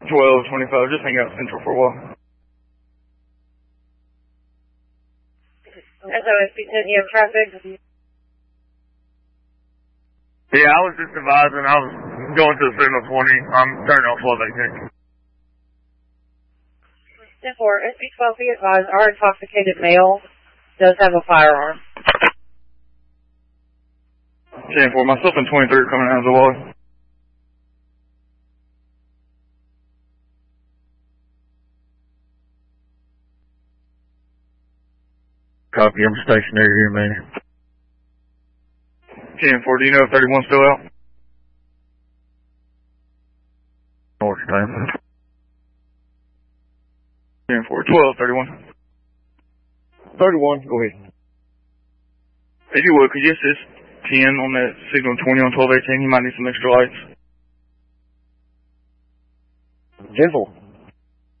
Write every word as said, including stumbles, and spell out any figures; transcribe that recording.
twelve twenty-five, just hang out Central for a while. S O S B ten, you have traffic? Yeah, I was just advising. I was going to the signal twenty. I'm turning off twelve eighteen. ten four, S B twelve, be advised, our intoxicated male does have a firearm. ten four, myself and twenty-three are coming out of the wall. Copy, I'm stationary here, man. ten four, do you know if thirty-one's still out? North time. ten four, twelve, thirty-one. thirty-one, go ahead. If you would, could you assist ten on that signal twenty on twelve eighteen? He might need some extra lights. ten four.